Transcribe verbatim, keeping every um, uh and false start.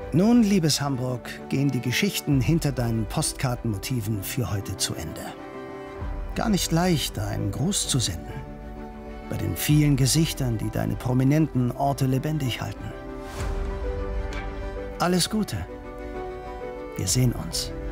Nun, liebes Hamburg, gehen die Geschichten hinter deinen Postkartenmotiven für heute zu Ende. Gar nicht leicht, da einen Gruß zu senden. Bei den vielen Gesichtern, die deine prominenten Orte lebendig halten. Alles Gute. Wir sehen uns.